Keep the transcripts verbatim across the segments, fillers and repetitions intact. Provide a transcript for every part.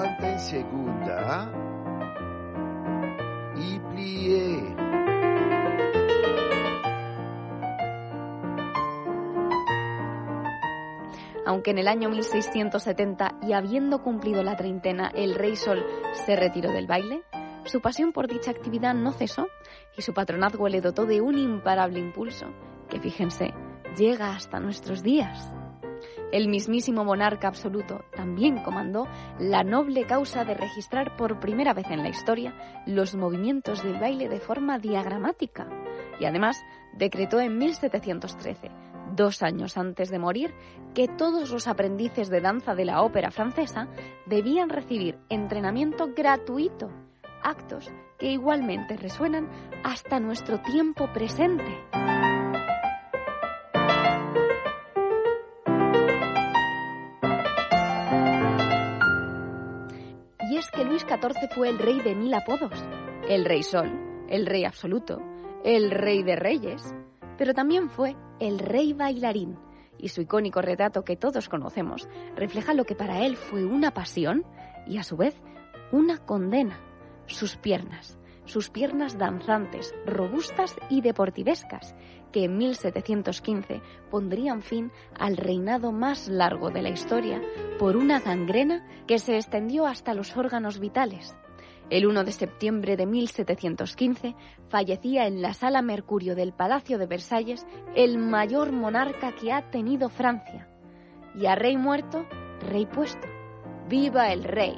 levanta en segunda y plié. Aunque en el año mil seiscientos setenta, y habiendo cumplido la treintena, el rey Sol se retiró del baile, su pasión por dicha actividad no cesó y su patronazgo le dotó de un imparable impulso que, fíjense, llega hasta nuestros días. El mismísimo monarca absoluto también comandó la noble causa de registrar por primera vez en la historia los movimientos del baile de forma diagramática y además decretó en mil setecientos trece, dos años antes de morir, que todos los aprendices de danza de la ópera francesa debían recibir entrenamiento gratuito, actos que igualmente resuenan hasta nuestro tiempo presente. Y es que Luis catorce fue el rey de mil apodos, el rey Sol, el rey absoluto, el rey de reyes, pero también fue el rey bailarín, y su icónico retrato que todos conocemos refleja lo que para él fue una pasión y a su vez una condena: sus piernas, sus piernas danzantes, robustas y deportivescas, que en mil setecientos quince pondrían fin al reinado más largo de la historia por una gangrena que se extendió hasta los órganos vitales. El uno de septiembre de mil setecientos quince fallecía en la Sala Mercurio del Palacio de Versalles el mayor monarca que ha tenido Francia. Y a rey muerto, rey puesto. ¡Viva el rey!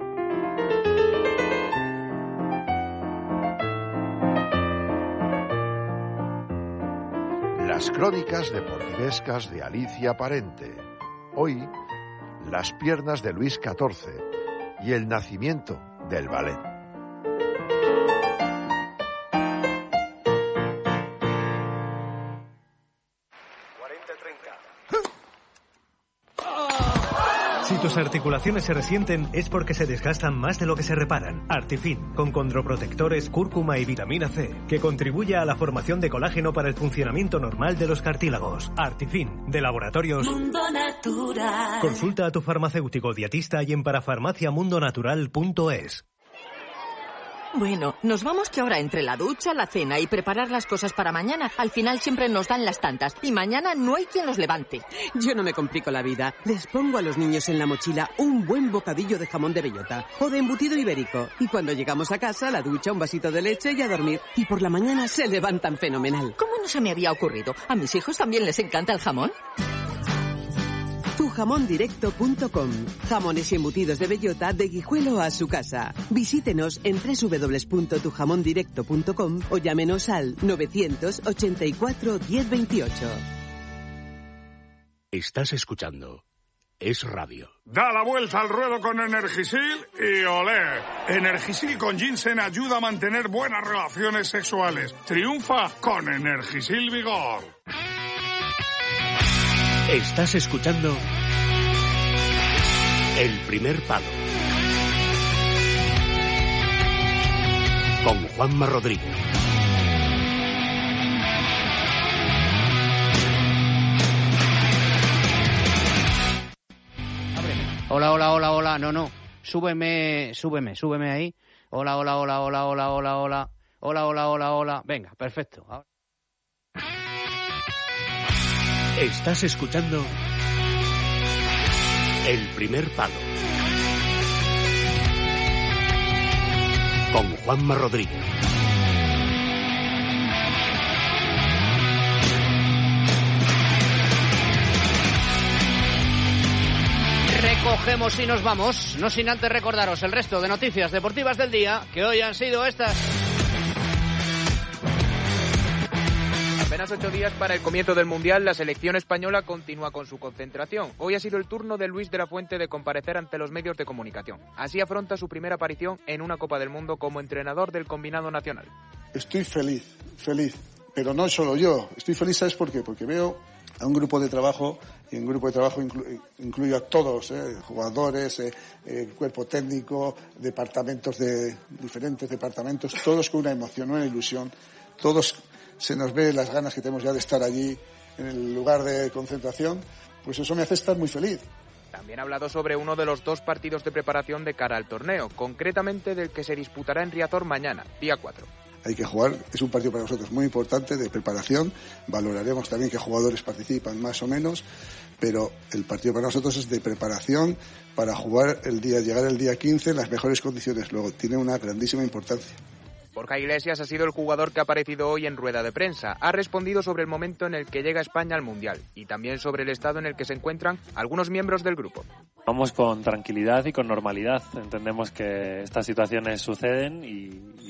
Las crónicas deportivescas de Alicia Parente. Hoy, las piernas de Luis catorce y el nacimiento del ballet. Si tus articulaciones se resienten es porque se desgastan más de lo que se reparan. Artifin, con condroprotectores, cúrcuma y vitamina C, que contribuye a la formación de colágeno para el funcionamiento normal de los cartílagos. Artifin, de Laboratorios Mundo Natural. Consulta a tu farmacéutico dietista y en parafarmaciamundonatural punto es. Bueno, nos vamos que ahora entre la ducha, la cena y preparar las cosas para mañana, al final siempre nos dan las tantas y mañana no hay quien los levante. Yo no me complico la vida. Les pongo a los niños en la mochila un buen bocadillo de jamón de bellota o de embutido ibérico. Y cuando llegamos a casa, la ducha, un vasito de leche y a dormir. Y por la mañana se levantan fenomenal. ¿Cómo no se me había ocurrido? ¿A mis hijos también les encanta el jamón? tu jamón directo punto com. Jamones y embutidos de bellota de Guijuelo a su casa. Visítenos en doble u doble u doble u punto tu jamón directo punto com o llámenos al novecientos ochenta y cuatro diez veintiocho. Estás escuchando Es Radio. Da la vuelta al ruedo con Energisil y olé. Energisil con ginseng ayuda a mantener buenas relaciones sexuales. Triunfa con Energisil Vigor. Estás escuchando El Primer Palo con Juanma Rodríguez. Hola, hola, hola, hola. No, no. Súbeme, súbeme, súbeme ahí. Hola, hola, hola, hola, hola, hola, hola. Hola, hola, hola, hola. Venga, perfecto. Ahora. Estás escuchando El Primer Palo con Juanma Rodríguez. Recogemos y nos vamos, no sin antes recordaros el resto de noticias deportivas del día, que hoy han sido estas. Apenas ocho días para el comienzo del Mundial, la selección española continúa con su concentración. Hoy ha sido el turno de Luis de la Fuente de comparecer ante los medios de comunicación. Así afronta su primera aparición en una Copa del Mundo como entrenador del combinado nacional. Estoy feliz, feliz, pero no solo yo. Estoy feliz, ¿sabes por qué? Porque veo a un grupo de trabajo, y en grupo de trabajo inclu- incluyo a todos, eh, jugadores, eh, eh, cuerpo técnico, departamentos de diferentes departamentos, todos con una emoción, una ilusión, todos se nos ve las ganas que tenemos ya de estar allí en el lugar de concentración, pues eso me hace estar muy feliz. También ha hablado sobre uno de los dos partidos de preparación de cara al torneo, concretamente del que se disputará en Riazor mañana, día cuatro. Hay que jugar, es un partido para nosotros muy importante de preparación, valoraremos también qué jugadores participan más o menos, pero el partido para nosotros es de preparación para jugar el día, llegar el día quince en las mejores condiciones, luego tiene una grandísima importancia. Borja Iglesias ha sido el jugador que ha aparecido hoy en rueda de prensa. Ha respondido sobre el momento en el que llega España al Mundial y también sobre el estado en el que se encuentran algunos miembros del grupo. Vamos con tranquilidad y con normalidad. Entendemos que estas situaciones suceden y,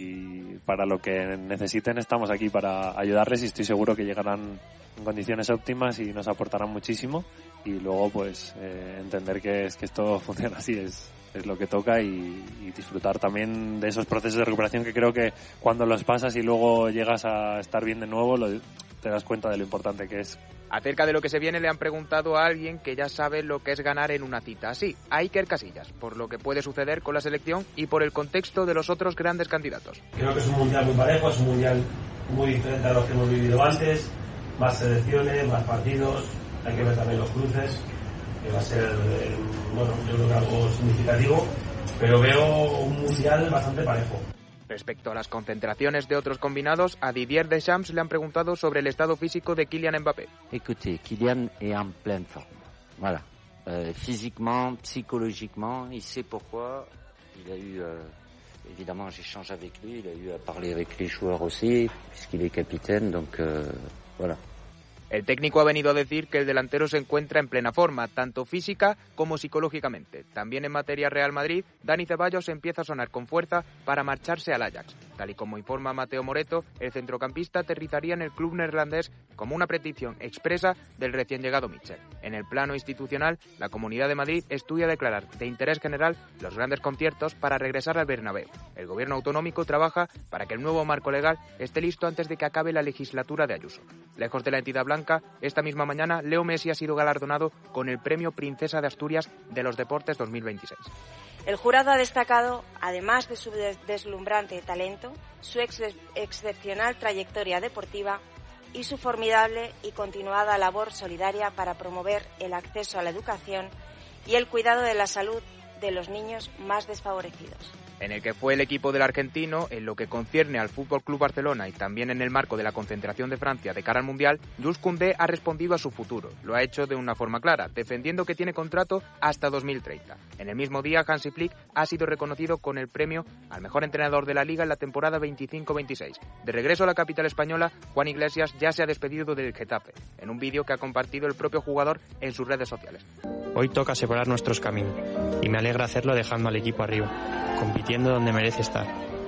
y para lo que necesiten estamos aquí para ayudarles y estoy seguro que llegarán en condiciones óptimas y nos aportarán muchísimo. Y luego pues eh, entender que, es, que esto funciona así es... es lo que toca y, y disfrutar también de esos procesos de recuperación que creo que cuando los pasas y luego llegas a estar bien de nuevo lo, te das cuenta de lo importante que es. Acerca de lo que se viene le han preguntado a alguien que ya sabe lo que es ganar en una cita así, a Iker Casillas, por lo que puede suceder con la selección y por el contexto de los otros grandes candidatos. Creo que es un mundial muy parejo, es un mundial muy diferente a los que hemos vivido antes, más selecciones, más partidos, hay que ver también los cruces. Que va a ser, eh, bueno, yo creo que algo significativo, pero veo un mundial bastante parejo. Respecto a las concentraciones de otros combinados, a Didier Deschamps le han preguntado sobre el estado físico de Kylian Mbappé. Écoutez, Kylian est en pleine forme. Voilà. Euh, physiquement, psychologiquement, il sait pourquoi. Il a eu, euh, évidemment, j'échange avec lui, il a eu à parler avec les joueurs aussi, puisqu'il est capitaine, donc euh, voilà. El técnico ha venido a decir que el delantero se encuentra en plena forma, tanto física como psicológicamente. También en materia Real Madrid, Dani Ceballos empieza a sonar con fuerza para marcharse al Ajax. Tal y como informa Mateo Moreto, el centrocampista aterrizaría en el club neerlandés como una petición expresa del recién llegado Mitchell. En el plano institucional, la Comunidad de Madrid estudia declarar de interés general los grandes conciertos para regresar al Bernabéu. El gobierno autonómico trabaja para que el nuevo marco legal esté listo antes de que acabe la legislatura de Ayuso. Lejos de la entidad blanca, esta misma mañana Leo Messi ha sido galardonado con el premio Princesa de Asturias de los Deportes dos mil veintiséis. El jurado ha destacado, además de su deslumbrante talento, su ex excepcional trayectoria deportiva y su formidable y continuada labor solidaria para promover el acceso a la educación y el cuidado de la salud de los niños más desfavorecidos. En el que fue el equipo del argentino, en lo que concierne al F C Barcelona y también en el marco de la concentración de Francia de cara al Mundial, Jules Koundé ha respondido a su futuro. Lo ha hecho de una forma clara, defendiendo que tiene contrato hasta dos mil treinta. En el mismo día, Hansi Flick ha sido reconocido con el premio al mejor entrenador de la Liga en la temporada veinticinco veintiséis. De regreso a la capital española, Juan Iglesias ya se ha despedido del Getafe, en un vídeo que ha compartido el propio jugador en sus redes sociales. Hoy toca separar nuestros caminos y me alegra hacerlo dejando al equipo arriba, compitiendo donde merece estar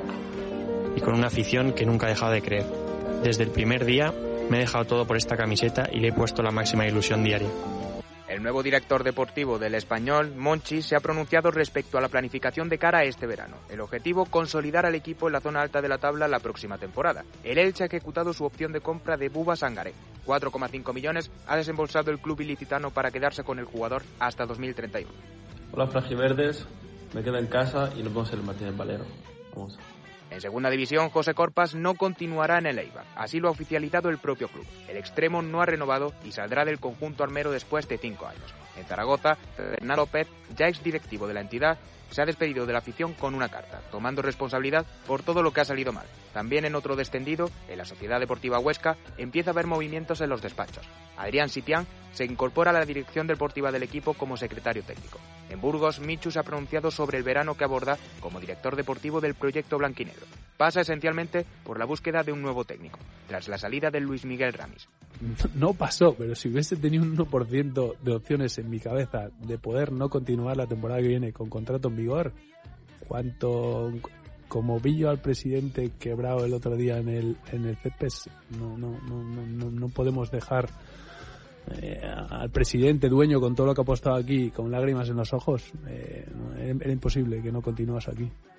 y con una afición que nunca ha dejado de creer. Desde el primer día me he dejado todo por esta camiseta y le he puesto la máxima ilusión diaria. El nuevo director deportivo del Español, Monchi, se ha pronunciado respecto a la planificación de cara a este verano. El objetivo, consolidar al equipo en la zona alta de la tabla la próxima temporada. El Elche ha ejecutado su opción de compra de Buba Sangaré. cuatro coma cinco millones ha desembolsado el club ilicitano para quedarse con el jugador hasta dos mil treinta y uno. Hola, fragiverdes. Me quedo en casa y nos vemos en el Martínez Valero. Vamos. En segunda división, José Corpas no continuará en el Eibar. Así lo ha oficializado el propio club. El extremo no ha renovado y saldrá del conjunto armero después de cinco años. En Zaragoza, Fernando López, ya exdirectivo de la entidad, se ha despedido de la afición con una carta, tomando responsabilidad por todo lo que ha salido mal. También en otro descendido, en la Sociedad Deportiva Huesca, empieza a haber movimientos en los despachos. Adrián Sitián se incorpora a la dirección deportiva del equipo como secretario técnico. En Burgos, Michu se ha pronunciado sobre el verano que aborda como director deportivo del proyecto blanquinegro. Pasa esencialmente por la búsqueda de un nuevo técnico, tras la salida de Luis Miguel Ramis. No pasó, pero si hubiese tenido un uno por ciento de opciones en mi cabeza de poder no continuar la temporada que viene con contrato en vigor, cuanto como vi yo al presidente quebrado el otro día en el en el Céspes, no no no no no podemos dejar eh, al presidente dueño con todo lo que ha apostado aquí con lágrimas en los ojos. Eh, era imposible que no continuase aquí.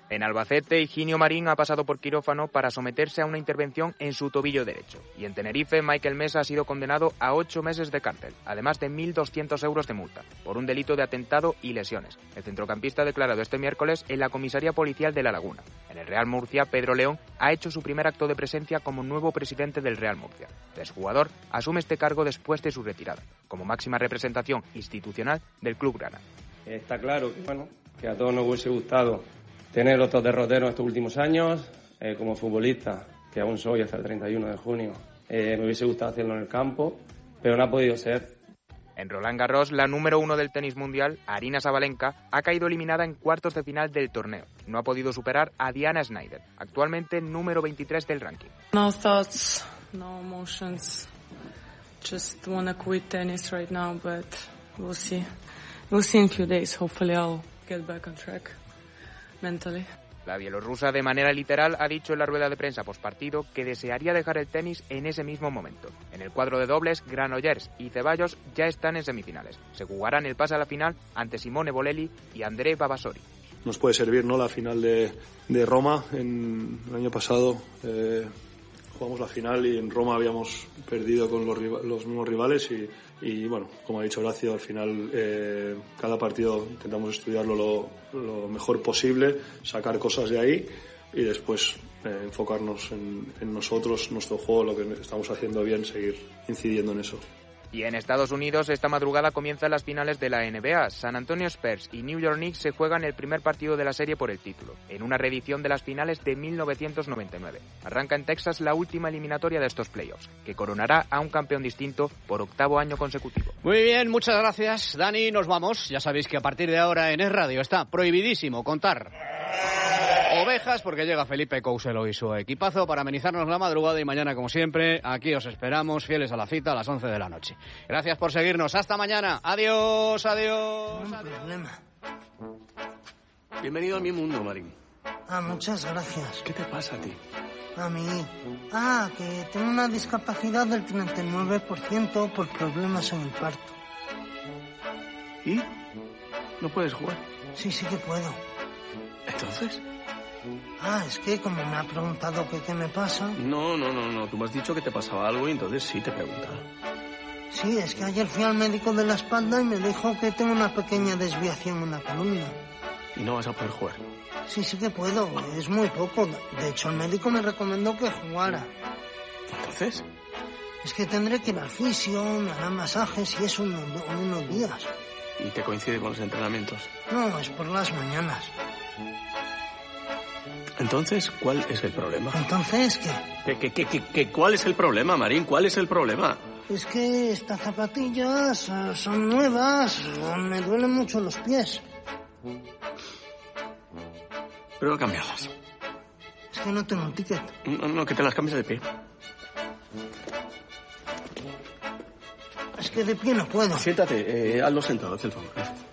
En Albacete, Higinio Marín ha pasado por quirófano para someterse a una intervención en su tobillo derecho. Y en Tenerife, Michael Mesa ha sido condenado a ocho meses de cárcel, además de mil doscientos euros de multa, por un delito de atentado y lesiones. El centrocampista ha declarado este miércoles en la comisaría policial de La Laguna. En el Real Murcia, Pedro León ha hecho su primer acto de presencia como nuevo presidente del Real Murcia. El exjugador asume este cargo después de su retirada, como máxima representación institucional del club grana. Está claro que, bueno, que a todos nos hubiese gustado tener otros derroteros estos últimos años. Eh, como futbolista, que aún soy hasta el treinta y uno de junio, eh, me hubiese gustado hacerlo en el campo, pero no ha podido ser. En Roland Garros, la número uno del tenis mundial, Aryna Sabalenka, ha caído eliminada en cuartos de final del torneo. No ha podido superar a Diana Schneider, actualmente número veintitrés del ranking. No thoughts, no emotions. Just wanna quit tennis right now, but we'll see. We'll see in a few days. Hopefully I'll get back on track. Mentally. La bielorrusa, de manera literal, ha dicho en la rueda de prensa postpartido que desearía dejar el tenis en ese mismo momento. En el cuadro de dobles, Granollers y Ceballos ya están en semifinales. Se jugarán el pase a la final ante Simone Bolelli y André Babasori. Nos puede servir, ¿no?, la final de, de Roma. En, el año pasado eh, jugamos la final y en Roma habíamos perdido con los, los mismos rivales y, y, bueno, como ha dicho Horacio, al final eh, cada partido intentamos estudiarlo lo, lo mejor posible, sacar cosas de ahí y después eh, enfocarnos en, en nosotros, nuestro juego, lo que estamos haciendo bien, seguir incidiendo en eso. Y en Estados Unidos, esta madrugada comienzan las finales de la N B A. San Antonio Spurs y New York Knicks se juegan el primer partido de la serie por el título, en una reedición de las finales de mil novecientos noventa y nueve. Arranca en Texas la última eliminatoria de estos playoffs, que coronará a un campeón distinto por octavo año consecutivo. Muy bien, muchas gracias, Dani. Nos vamos. Ya sabéis que a partir de ahora en Es Radio está prohibidísimo contar ovejas, porque llega Felipe Couselo y su equipazo para amenizarnos la madrugada y mañana, como siempre, aquí os esperamos, fieles a la cita, a las once de la noche. Gracias por seguirnos. Hasta mañana. Adiós, adiós. No hay problema. Bienvenido a mi mundo, Marín. Ah, muchas gracias. ¿Qué te pasa a ti? A mí. Ah, que tengo una discapacidad del treinta y nueve por ciento por problemas en el parto. ¿Y? ¿No puedes jugar? Sí, sí que puedo. ¿Entonces? Ah, es que como me ha preguntado que qué me pasa... No, no, no, no. Tú me has dicho que te pasaba algo y entonces sí te he preguntado. Sí, es que ayer fui al médico de la espalda y me dijo que tengo una pequeña desviación en la columna. ¿Y no vas a poder jugar? Sí, sí que puedo. Es muy poco. De hecho, el médico me recomendó que jugara. ¿Entonces? Es que tendré que ir al fisio, me harán masajes y eso en unos días. ¿Y te coincide con los entrenamientos? No, es por las mañanas. Entonces, ¿cuál es el problema? ¿Entonces qué? ¿Qué, qué, qué, qué, qué cuál es el problema, Marín? ¿Cuál es el problema? Es que estas zapatillas son nuevas, me duelen mucho los pies. Prueba a cambiarlas. Es que no tengo un ticket. No, no, que te las cambies de pie. Es que de pie no puedo. Siéntate, eh, hazlo sentado, haz el favor.